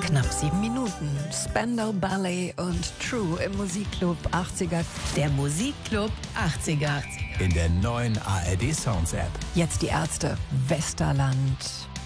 Knapp 7 Minuten. Spandau Ballet und True im Musikclub 80er. Der Musikclub 80er. In der neuen ARD Sounds App. Jetzt die Ärzte. Westerland.